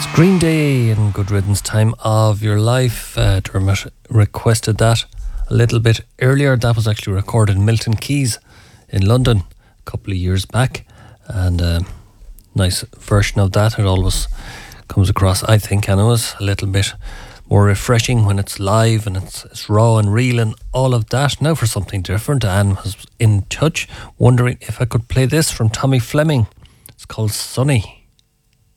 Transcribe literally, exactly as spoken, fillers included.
Green Day and Good Riddance, Time of Your Life. Uh, Dermot requested that a little bit earlier. That was actually recorded in Milton Keynes in London a couple of years back, and a uh, nice version of that. It always comes across, I think, anyways, a little bit more refreshing when it's live and it's, it's raw and real and all of that. Now for something different, Anne was in touch wondering if I could play this from Tommy Fleming. It's called Sunny.